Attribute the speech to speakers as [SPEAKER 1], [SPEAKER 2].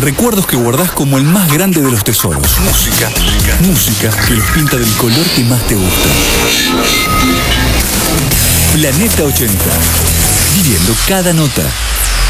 [SPEAKER 1] Recuerdos que guardás como el más grande de los tesoros. Música que los pinta del color que más te gusta. Planeta 80. Viviendo cada nota.